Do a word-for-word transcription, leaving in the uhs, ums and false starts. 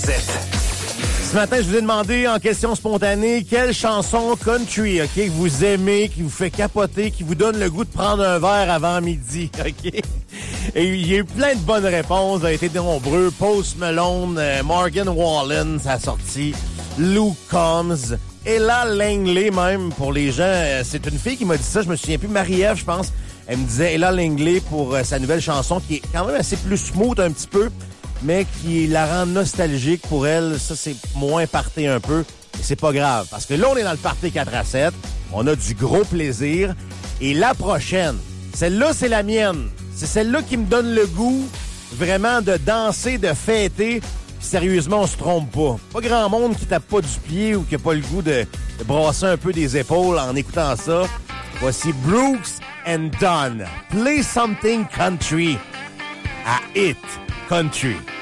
sept. Ce matin, je vous ai demandé en question spontanée quelle chanson country, OK, que vous aimez, qui vous fait capoter, qui vous donne le goût de prendre un verre avant midi, OK? Et il y a eu plein de bonnes réponses, ça a été nombreux. Post Malone, euh, Morgan Wallen, ça a sorti. Luke Combs, Ella Langley même, pour les gens. Euh, c'est une fille qui m'a dit ça, je me souviens plus, Marie-Ève, je pense. Elle me disait Ella Langley pour euh, sa nouvelle chanson, qui est quand même assez plus smooth un petit peu, mais qui la rend nostalgique pour elle. Ça, c'est moins party un peu. Et c'est pas grave, parce que là, on est dans le party quatre à sept. On a du gros plaisir. Et la prochaine, celle-là, c'est la mienne. C'est celle-là qui me donne le goût vraiment de danser, de fêter. Puis sérieusement, on se trompe pas. Pas grand monde qui tape pas du pied ou qui a pas le goût de, de brasser un peu des épaules en écoutant ça. Voici Brooks and Dunn. Play something country à Hit Country.